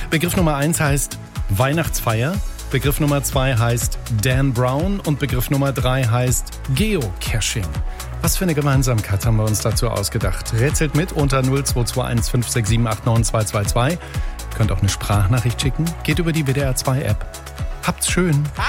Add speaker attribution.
Speaker 1: Begriff Nummer 1 heißt Weihnachtsfeier. Begriff Nummer 2 heißt Dan Brown und Begriff Nummer 3 heißt Geocaching. Was für eine Gemeinsamkeit haben wir uns dazu ausgedacht? Rätselt mit unter 0221 567 89222. Könnt auch eine Sprachnachricht schicken. Geht über die WDR 2 App. Habt's schön.